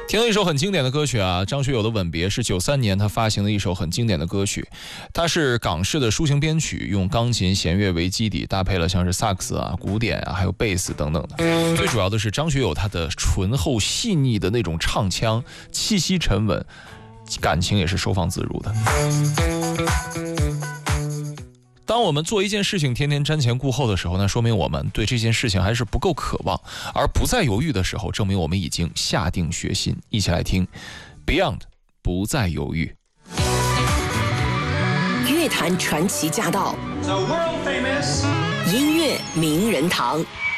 听了一首很经典的歌曲啊，张学友的《吻别》是93年他发行的一首很经典的歌曲，它是港式的抒情编曲，用钢琴、弦乐为基底，搭配了像是萨克斯啊、鼓点啊，还有贝斯等等的。最主要的是张学友他的醇厚细腻的那种唱腔，气息沉稳，感情也是收放自如的。当我们做一件事情天天瞻前顾后的时候呢，说明我们对这件事情还是不够渴望，而不再犹豫的时候，证明我们已经下定决心。一起来听 Beyond 不再犹豫。 乐坛传奇驾到，音乐名人堂。